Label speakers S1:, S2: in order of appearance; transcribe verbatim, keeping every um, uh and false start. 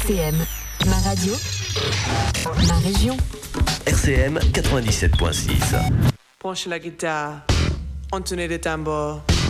S1: C M, ma radio, ma région.
S2: R C M quatre-vingt-dix-sept point six.
S3: Branchez la guitare, entonez les tambours.